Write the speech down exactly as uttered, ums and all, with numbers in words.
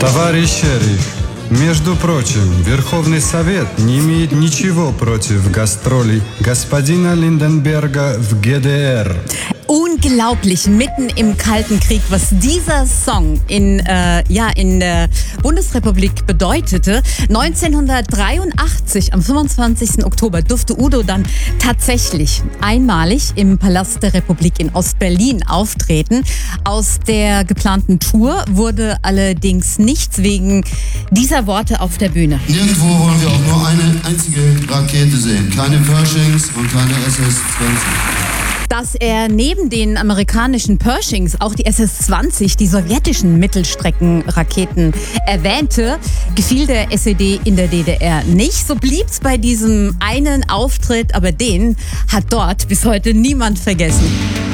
Товарищ шериф, между прочим, Верховный Совет не имеет ничего против гастролей господина Lindenberger в G D R. Unglaublich, mitten im Kalten Krieg, was dieser Song in, äh, ja, in der Bundesrepublik bedeutete. neunzehnhundertdreiundachtzig, am fünfundzwanzigsten Oktober, durfte Udo dann tatsächlich einmalig im Palast der Republik in Ostberlin auftreten. Aus der geplanten Tour wurde allerdings nichts wegen dieser Worte auf der Bühne. Nirgendwo wollen wir auch nur eine einzige Rakete sehen. Keine Pershings und keine S S zwanzig. Dass er neben den amerikanischen Pershings auch die S S zwanzig, die sowjetischen Mittelstreckenraketen, erwähnte, gefiel der S E D in der D D R nicht. So blieb's bei diesem einen Auftritt, aber den hat dort bis heute niemand vergessen.